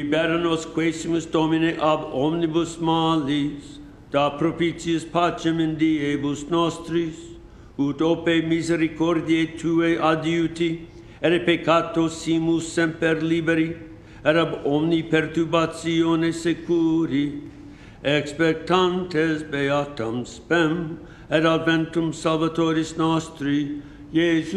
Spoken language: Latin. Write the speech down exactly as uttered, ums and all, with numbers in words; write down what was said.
libera nos quaesimus Domine ab omnibus malis, da propitius pacem in diebus nostris, ut ope misericordiae Tuae adiuti, ere peccato simus semper liberi, et ab omni perturbatione securi, expectantes beatam spem, et adventum Salvatoris nostri, Iesu